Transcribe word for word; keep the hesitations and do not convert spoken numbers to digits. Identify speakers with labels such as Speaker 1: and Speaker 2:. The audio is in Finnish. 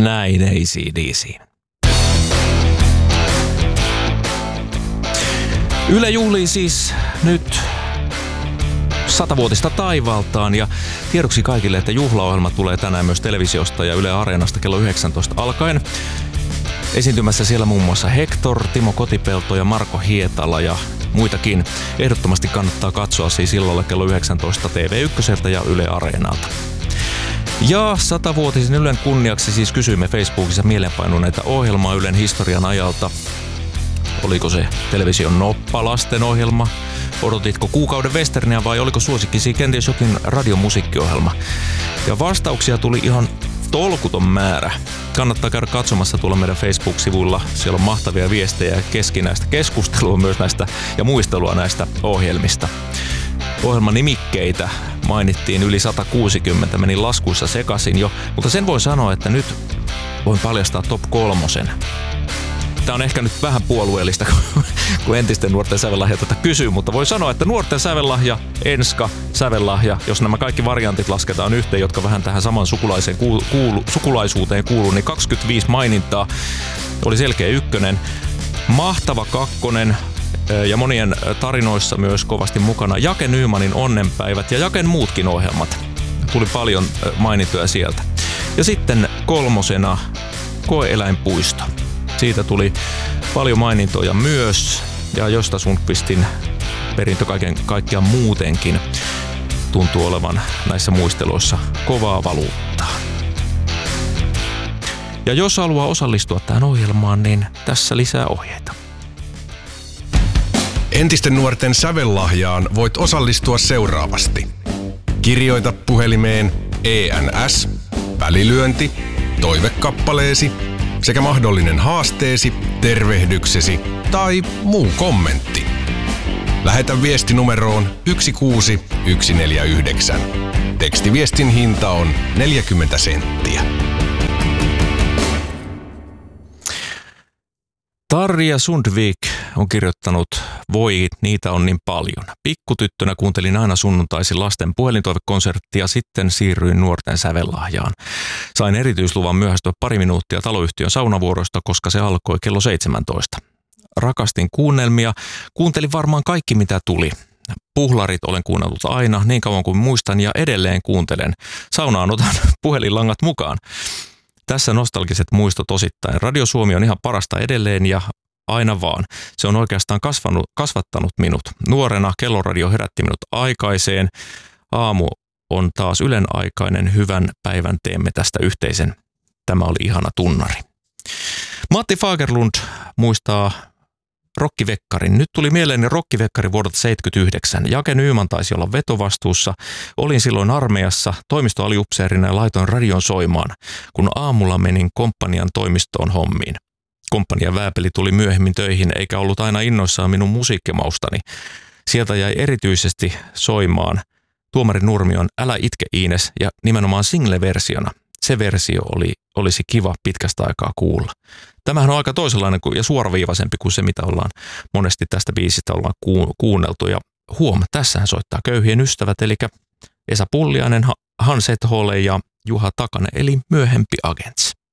Speaker 1: Näin A C D C. Yle juhlii siis nyt satavuotista taivaltaan ja tiedoksi kaikille, että juhlaohjelma tulee tänään myös televisiosta ja Yle Areenasta kello yhdeksäntoista alkaen. Esiintymässä siellä muun muassa Hector, Timo Kotipelto ja Marko Hietala ja muitakin. Ehdottomasti kannattaa katsoa siis illalla kello yhdeksäntoista T V yksi ja Yle Areenalta. Ja satavuotisen Ylen kunniaksi siis kysyimme Facebookissa mielenpainuneita ohjelmaa Ylen historian ajalta. Oliko se television noppalasten ohjelma? Odotitko kuukauden westerniä vai oliko suosikkisi kenties jokin radiomusiikkiohjelma? Ja vastauksia tuli ihan tolkuton määrä. Kannattaa käydä katsomassa tuolla meidän Facebook-sivuilla. Siellä on mahtavia viestejä ja keskinäistä keskustelua myös näistä ja muistelua näistä ohjelmista. Ohjelman nimikkeitä mainittiin yli sata kuusikymmentä, meni laskuissa sekaisin jo, mutta sen voi sanoa, että nyt voin paljastaa top kolmosen. Tämä on ehkä nyt vähän puolueellista, kun entisten nuorten sävellahja tätä kysyy, mutta voi sanoa, että nuorten sävellahja, enska, sävellahja, jos nämä kaikki variantit lasketaan yhteen, jotka vähän tähän saman sukulaiseen kuulu, kuulu, sukulaisuuteen kuuluu, niin kaksikymmentäviisi mainintaa oli selkeä ykkönen. Mahtava kakkonen ja monien tarinoissa myös kovasti mukana Jake Nymanin Onnenpäivät ja Jaken muutkin ohjelmat. Tuli paljon mainittuja sieltä. Ja sitten kolmosena Koe-eläinpuisto. Siitä tuli paljon mainintoja myös, ja Josta Sundqvistin perintö kaiken kaikkiaan muutenkin tuntuu olevan näissä muisteluissa kovaa valuuttaa. Ja jos haluaa osallistua tähän ohjelmaan, niin tässä lisää ohjeita.
Speaker 2: Entisten nuorten sävellahjaan voit osallistua seuraavasti. Kirjoita puhelimeen E N S, välilyönti, toivekappaleesi sekä mahdollinen haasteesi, tervehdyksesi tai muu kommentti. Lähetä viesti numeroon yksi kuusi yksi neljä yhdeksän. Tekstiviestin hinta on neljäkymmentä senttiä.
Speaker 1: Tarja Sundvik on kirjoittanut, voi, niitä on niin paljon. Pikkutyttönä kuuntelin aina sunnuntaisin lasten puhelintoivekonserttia, sitten siirryin nuorten sävellahjaan. Sain erityisluvan myöhästyä pari minuuttia taloyhtiön saunavuorosta, koska se alkoi kello seitsemäntoista. Rakastin kuunnelmia, kuuntelin varmaan kaikki mitä tuli. Puhlarit olen kuunnellut aina, niin kauan kuin muistan ja edelleen kuuntelen. Saunaan otan puhelinlangat mukaan. Tässä nostalgiset muistot osittain. Radio Suomi on ihan parasta edelleen ja aina vaan. Se on oikeastaan kasvanut, kasvattanut minut. Nuorena kelloradio herätti minut aikaiseen. Aamu on taas Ylen aikainen. Hyvän päivän teemme tästä yhteisen. Tämä oli ihana tunnari. Matti Fagerlund muistaa Rokkivekkarin. Nyt tuli mieleeni Rokkivekkari vuodelta seitsemänkymmentäyhdeksän. Jake Nyman taisi olla vetovastuussa. Olin silloin armeijassa toimistoaliupseerina ja laitoin radion soimaan, kun aamulla menin komppanian toimistoon hommiin. Komppanian vääpeli tuli myöhemmin töihin eikä ollut aina innoissaan minun musiikkimaustani. Sieltä jäi erityisesti soimaan Tuomari Nurmion Älä itke Iines ja nimenomaan single-versiona. Se versio oli, olisi kiva pitkästä aikaa kuulla. Tämähän on aika toisenlainen ja suoraviivaisempi kuin se, mitä ollaan monesti tästä biisistä ollaan kuunneltu. Ja huom, tässähän soittaa Köyhien ystävät, eli Esa Pulliainen, Hans Hethoole ja Juha Takanen, eli myöhempi Agents.